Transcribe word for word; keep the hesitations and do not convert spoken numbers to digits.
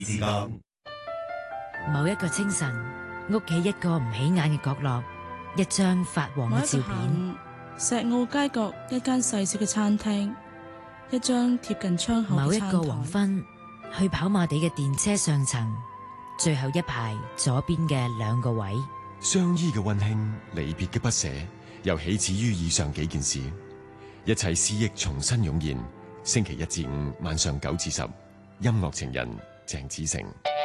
之間。 某一個清晨，屋企一個唔起眼嘅角落，一張發黃嘅照片。 石澳街角一間細小嘅餐廳，一張貼近窗口嘅餐台。 某一個黃昏，去跑馬地嘅電車上層，最後一排左邊嘅兩個位。 相依嘅溫馨，離別嘅不捨，又起始於以上幾件事。一切思憶重新湧現。星期一至五晚上九至十，音樂情人鄭子誠。